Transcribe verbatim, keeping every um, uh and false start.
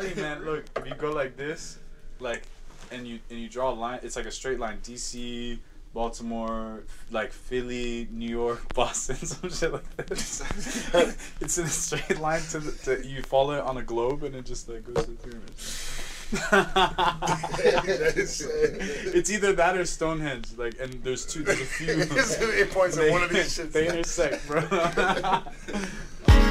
Hey man, look, if you go like this, like, and you and you draw a line, it's like a straight line. D C, Baltimore, like Philly, New York, Boston, some shit like this. It's in a straight line to the, to you follow it on a globe and it just like goes to the pyramid. It's either that or Stonehenge, like, and there's two, there's a few. It points at one of these shits. They intersect, bro.